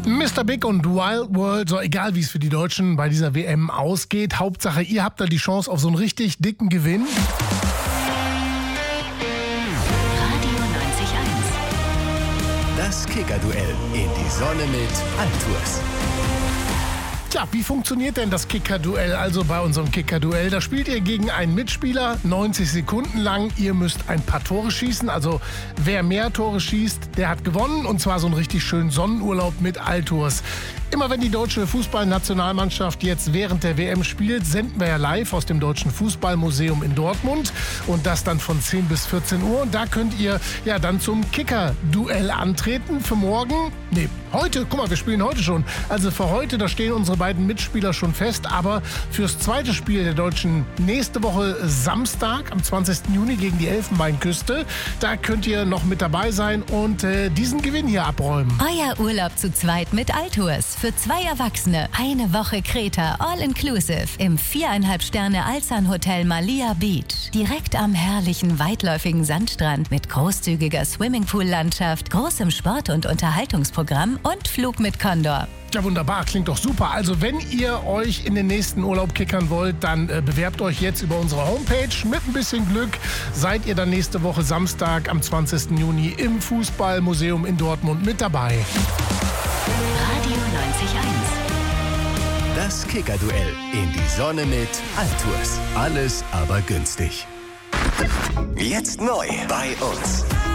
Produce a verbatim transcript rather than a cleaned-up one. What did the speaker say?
Mister Big und Wild World, so egal wie es für die Deutschen bei dieser W M ausgeht. Hauptsache, ihr habt da die Chance auf so einen richtig dicken Gewinn. Radio neunzig Komma eins. Das Kicker-Duell in die Sonne mit Altours. Tja, wie funktioniert denn das Kicker-Duell? Also bei unserem Kicker-Duell, da spielt ihr gegen einen Mitspieler neunzig Sekunden lang. Ihr müsst ein paar Tore schießen. Also wer mehr Tore schießt, der hat gewonnen. Und zwar so einen richtig schönen Sonnenurlaub mit Altours. Immer wenn die deutsche Fußballnationalmannschaft jetzt während der W M spielt, senden wir ja live aus dem Deutschen Fußballmuseum in Dortmund. Und das dann von zehn bis vierzehn Uhr. Und da könnt ihr ja dann zum Kicker-Duell antreten. Für morgen, nee, heute, guck mal, wir spielen heute schon. Also für heute, da stehen unsere beiden Mitspieler schon fest. Aber fürs zweite Spiel der Deutschen nächste Woche Samstag am zwanzigsten Juni gegen die Elfenbeinküste, da könnt ihr noch mit dabei sein und äh, diesen Gewinn hier abräumen. Euer Urlaub zu zweit mit Altours. Für zwei Erwachsene. Eine Woche Kreta, all-inclusive. Im viereinhalb Sterne Alsan Hotel Malia Beach. Direkt am herrlichen, weitläufigen Sandstrand mit großzügiger Swimmingpool-Landschaft, großem Sport- und Unterhaltungsprogramm und Flug mit Condor. Ja, wunderbar, klingt doch super. Also wenn ihr euch in den nächsten Urlaub kickern wollt, dann äh, bewerbt euch jetzt über unsere Homepage. Mit ein bisschen Glück seid ihr dann nächste Woche Samstag am zwanzigsten Juni im Fußballmuseum in Dortmund mit dabei. Radio neunzig Komma eins. Das Kicker-Duell in die Sonne mit Altours. Alles aber günstig. Jetzt neu bei uns.